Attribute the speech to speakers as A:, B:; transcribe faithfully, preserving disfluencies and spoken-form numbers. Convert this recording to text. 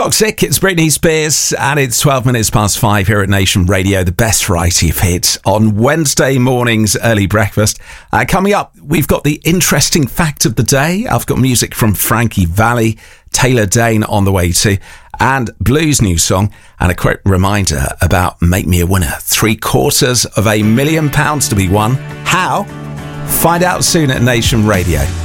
A: Toxic, it's Britney Spears, and it's twelve minutes past five here at Nation Radio, the best variety of hits on Wednesday morning's early breakfast. Uh, coming up, we've got the interesting fact of the day. I've got music from Frankie Valli, Taylor Dayne on the way too, and Blues' new song, and a quick reminder about Make Me a Winner. Three quarters of a million pounds to be won. How? Find out soon at Nation Radio.